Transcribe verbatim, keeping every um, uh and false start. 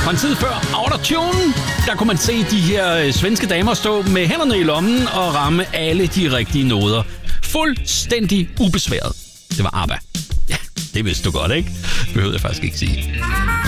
Fra en tid før autotune, der kunne man se de her svenske damer stå med hænderne i lommen og ramme alle de rigtige noder. Fuldstændig ubesværet. Det var ABBA. Ja, det vidste du godt, ikke? Behøvede jeg faktisk ikke sige.